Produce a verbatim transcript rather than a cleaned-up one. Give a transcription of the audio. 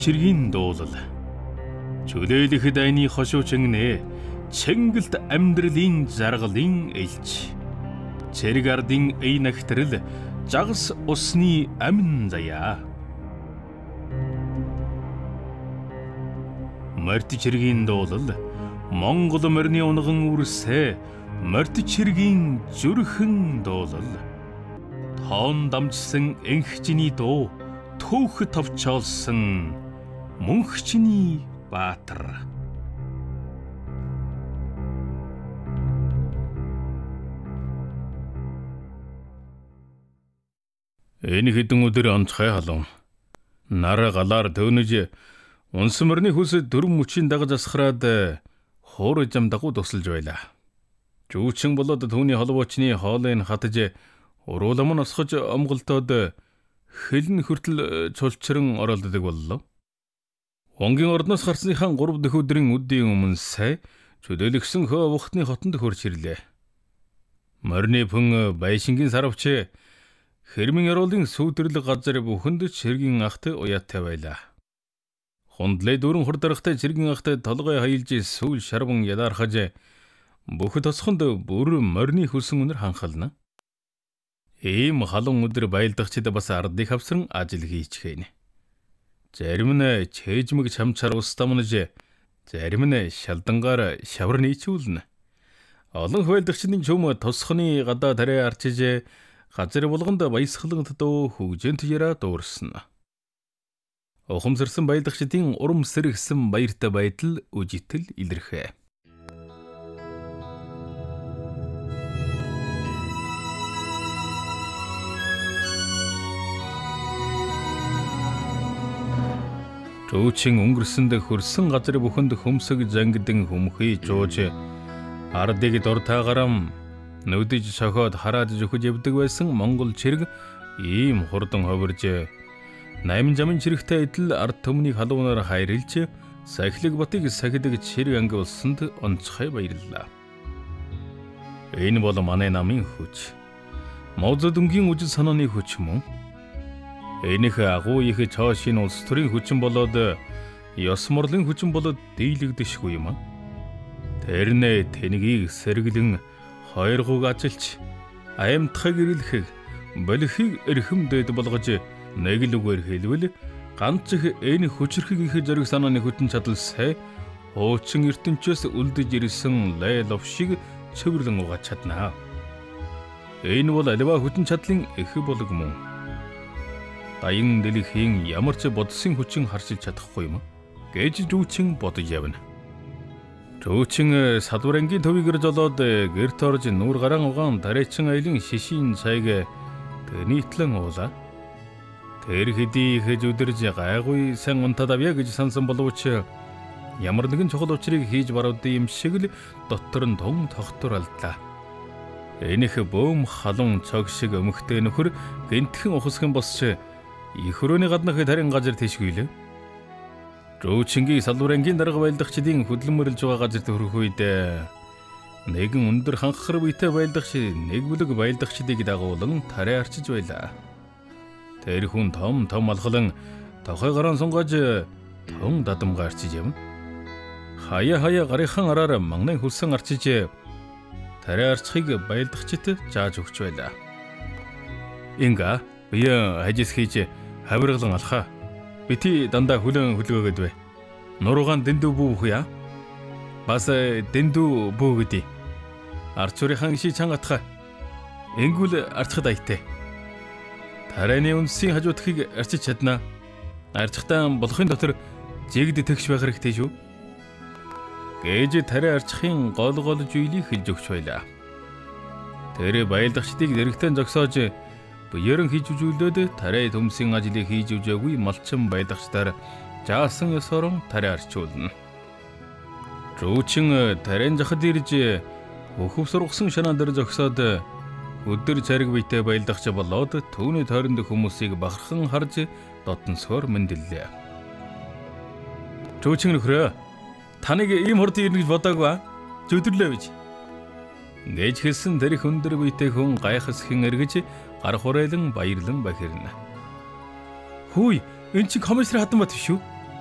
Чиргийн дуулал. Чөлөөлөх дайны хошуучин нэ Чэнгэлт амьдралын жаргалын элч. Цэрэг ардын эй нагтрал жагас усны амин заяа. Морьт чиргийн дуулал Монгол морины унган үрсэ морьт чиргийн зүрхэн дуулал. Тоон дамжсан энхчний дуу түүх товчоолсон мөнхчний баатар. Энэ хэдэн өдөр онцгой халуун. Нар галаар төөнөж унс морины хүс дөрвөн мөчийн дагаж асхраад хуур зам дагуу тусалж байлаа. Жүүчин болоод түүний холбоочны хоолыг хатаж уруулам нь осгож омголтоод хэлн хүртэл цулчран оролддог боллоо. Онгийн ордноос гарсныхаа гурав дахь өдрийн үдийн өмнө сая чөлөөлөгсөн хөө ухтны хотонд хурж ирлээ. Морины пүн байшингийн сарвч хэрмэн яруулын сүйдрэл газар бүхэнд чиргийн ахт уяатай байлаа. Хундлээ дөрөн хурдарахтай чиргийн ахт толгой хаилж сүүл шарван ядархаж бүхэд тосхонд бүр морины хөлсөн үнэр ханхална. Ийм халуун өдөр байлдагчид бас ардыг авсран ажил хийчихээн. Зарим нь чэжмэг чамчаар устамнаж, зарим нь шалдангаар шавар нийцүүлнэ. Олон байлдагчдын чөм тосхоны гадаа тарай арчиж, газар булганд баясгалант дөө хөгжөнт яра дуурсан. Ухамсарсан байлдагчдын урам сэргсэн баяртай байдал үжитэл илэрхэ. Жүүчин өнгөрсөнд хөрсөн газар бүхэнд хөмсөг зангидэн хөмхий жууж ардыг дуртаагарам нүдэж сохоод хараад зөхөж явдаг байсан Монгол чирэг ийм хурдан ховирж найман замын чирэгтэй адил ард түмнийг халуунаар хайрлж сахилэг батыг сахидаг чирэг анги болсонд онцгой баярлалаа. Энэ бол манай намын хүч. Мододөнгийн үжил санааны хүч мөн. Энийх агуу их цаашийн улс төрийн хүчин болоод ёс морлын хүчин болоод дийлэгдэшгүй юм. Тэрнээ тэнгийг сэргэлэн хоёр гуг ажилч аймтхаг ирэлхэг болихыг эрхэмдэд болгож нэг л үгээр хэлвэл ганц их энэ хүчрхэг их зориг санааны хүчин чадал сай хуучин ертөнчөөс үлдэж ирсэн лайлов шиг цэвэрлэн угааж чаднаа. Энэ бол аливаа хүчин чадлын их болог мөн. Даян дэлхийн ямар ч бодсон хүчин харшиж чадахгүй юм гэж жүүчин бодож явна. Жүүчин садварангийн төвийгэр жолоод гэрт орж нүүр гараан угаан дарайчин аялын шишийн цайг тэнийтлэн уулаа. Тэр хэдий хийж өдөрж гайгүй сан унтаад авъя гэж сансан боловч ямар нэгэн чухал учрыг хийж баруудсан юм шиг л дотор нь том тогтвор алдлаа. Энийх бөөм халуун цог шиг өмхтэй нөхөр гинтхэн ухасхан босч их өрөөний гаднах тарин газар тийшгүйлээ. Жүүчингийн салварангийн дарга байлдагчдын хөдөлмөрлж байгаа газар төрөх үед нэгэн өндөр ханхар биетэй байлдагч нэг бүлэг байлдагчдыг дагуулan тарай арчиж байлаа. Тэр хүн том том алхалан тохой гараан сунгаж том дадамга арчиж явна. Хаяа хаяа гарынхан араар манган хөлсөн арчиж тарай арчхыг байлдагчид зааж өгч байлаа. Инга бие хажис хийж хавиргалан алхаа. Бити дандаа хүлэн хөлгөөгээд бай. Нуруугаан дэндүү бүүхъя. Бас дэндүү бүүгэдий. Арчурынхан ши чангатха. Энгүүл арчхад айтай. Тарайны үнсийн хажуудхыг арчиж чаднаа. Арчхтаа болохын дотор жигд тэгш байх хэрэгтэй шүү. Гэж тарай арчхын гол гол зүйлийг хэлж өгч байлаа. Тэр байлдагчдыг дэрэгтэн зогсоож Бөөрөн хийж үзүүлээд тарай төмсийн ажлыг хийж үжээгүй малчин байлгачдаар жаасан ёсоор тарай арчуулна. Жүүчин тарайн захад ирж хөхөв сургасан шанаа дээр зогсоод өдөр цариг биетэй байлдагч болоод түүний тойронд хүмүүсийг бахархан харж дотносоор мэндэллээ. Жүүчин нөхрөө таныг ийм хурдан ирнэ гэж бодоагүй зүдэрлээ гэж. Гэж хэлсэн тэр өндөр биетэй хүн гайхас хэн эргэж гар хурейлан баярлан бахирна. Хүй, энэ чи комиссар хадан бат биш үү?